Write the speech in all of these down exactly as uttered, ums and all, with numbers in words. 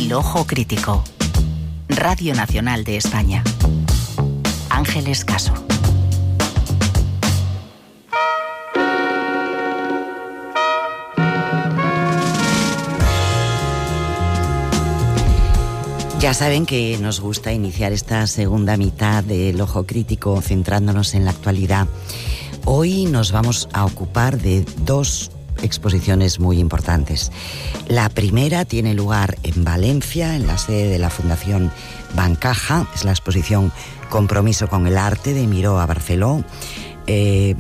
El Ojo Crítico. Radio Nacional de España. Ángeles Caso. Ya saben que nos gusta iniciar esta segunda mitad del Ojo Crítico centrándonos en la actualidad. Hoy nos vamos a ocupar de dos exposiciones muy importantes. La primera tiene lugar en Valencia, en la sede de la Fundación Bancaja. Es la exposición Compromiso con el Arte, de Miró a Barceló. Eh,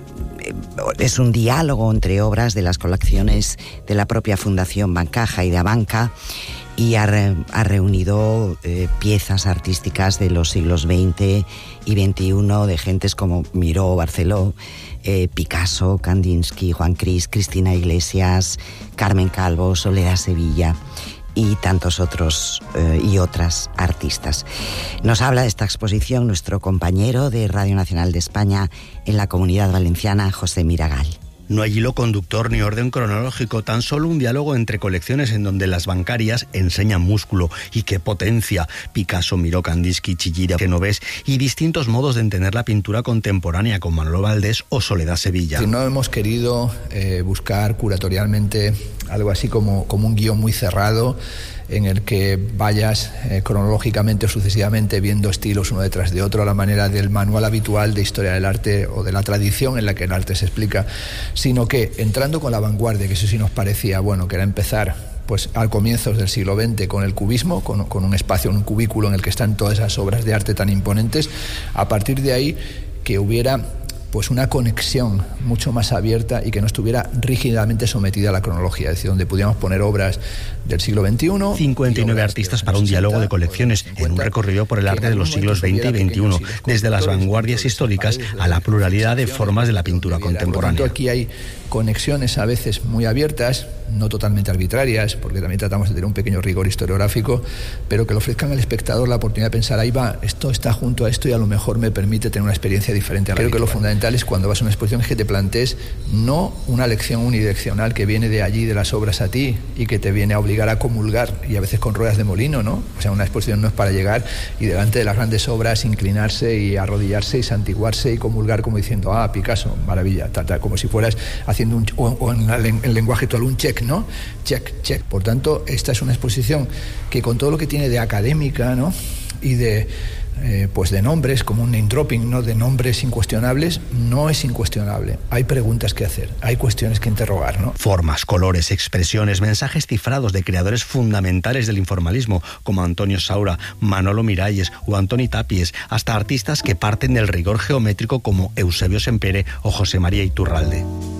es un diálogo entre obras de las colecciones de la propia Fundación Bancaja y de Abanca, y ha, re, ha reunido eh, piezas artísticas de los siglos veinte y veintiuno de gentes como Miró, Barceló, eh, Picasso, Kandinsky, Juan Cris, Cristina Iglesias, Carmen Calvo, Soledad Sevilla y tantos otros eh, y otras artistas. Nos habla de esta exposición nuestro compañero de Radio Nacional de España en la Comunidad Valenciana, José Miragal. No hay hilo conductor ni orden cronológico, tan solo un diálogo entre colecciones en donde las bancarias enseñan músculo. ¡Y qué potencia! Picasso, Miró, Kandinsky, Chillida, Genovés y distintos modos de entender la pintura contemporánea con Manolo Valdés o Soledad Sevilla. No hemos querido eh, buscar curatorialmente algo así como, como un guión muy cerrado en el que vayas eh, cronológicamente o sucesivamente viendo estilos uno detrás de otro a la manera del manual habitual de historia del arte o de la tradición en la que el arte se explica, sino que entrando con la vanguardia, que eso sí nos parecía bueno, que era empezar pues al comienzos del siglo veinte con el cubismo, con, con un espacio, un cubículo en el que están todas esas obras de arte tan imponentes, a partir de ahí que hubiera pues una conexión mucho más abierta y que no estuviera rígidamente sometida a la cronología, es decir, donde pudiéramos poner obras del siglo veintiuno. cincuenta y nueve artistas para un diálogo de colecciones en un recorrido por el arte de los siglos veinte y veintiuno, desde las vanguardias históricas a la pluralidad de formas de la pintura contemporánea. Por lo tanto, aquí hay conexiones a veces muy abiertas, no totalmente arbitrarias, porque también tratamos de tener un pequeño rigor historiográfico, pero que le ofrezcan al espectador la oportunidad de pensar, ahí va, esto está junto a esto y a lo mejor me permite tener una experiencia diferente a la Creo habitual. Que lo fundamental es cuando vas a una exposición es que te plantees no una lección unidireccional que viene de allí, de las obras a ti, y que te viene a obligar a comulgar, y a veces con ruedas de molino, ¿no? O sea, una exposición no es para llegar y delante de las grandes obras inclinarse y arrodillarse y santiguarse y comulgar como diciendo, ah, Picasso, maravilla, tal, tal, como si fueras haciendo un, o, o en el lenguaje actual un check, ¿no? Check, check. Por tanto, esta es una exposición que con todo lo que tiene de académica, ¿no? Y de Eh, pues de nombres, como un name dropping, ¿no? De nombres incuestionables, no es incuestionable. Hay preguntas que hacer, hay cuestiones que interrogar, ¿no? Formas, colores, expresiones, mensajes cifrados de creadores fundamentales del informalismo, como Antonio Saura, Manolo Miralles o Antoni Tapies, hasta artistas que parten del rigor geométrico como Eusebio Sempere o José María Iturralde.